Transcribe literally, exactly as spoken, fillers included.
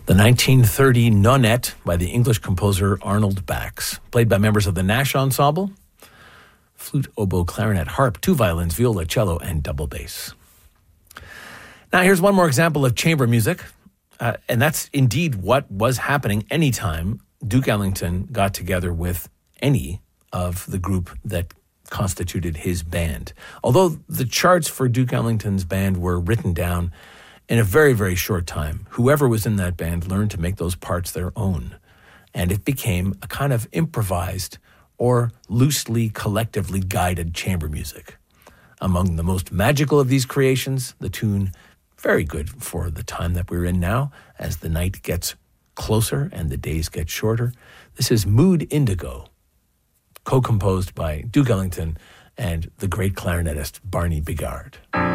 The nineteen thirty Nonette by the English composer Arnold Bax, played by members of the Nash Ensemble, flute, oboe, clarinet, harp, two violins, viola, cello, and double bass. Now here's one more example of chamber music, uh, and that's indeed what was happening anytime Duke Ellington got together with any of the group that constituted his band. Although the charts for Duke Ellington's band were written down in a very, very short time, whoever was in that band learned to make those parts their own. And it became a kind of improvised or loosely, collectively guided chamber music. Among the most magical of these creations, the tune, very good for the time that we're in now, as the night gets closer and the days get shorter. This is Mood Indigo, co-composed by Duke Ellington and the great clarinetist Barney Bigard.